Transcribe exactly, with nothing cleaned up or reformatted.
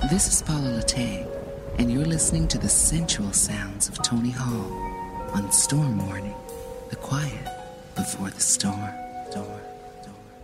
This is Paula Latte, and you're listening to the sensual sounds of Tony Hall on Storm Warning, the quiet before the storm. storm.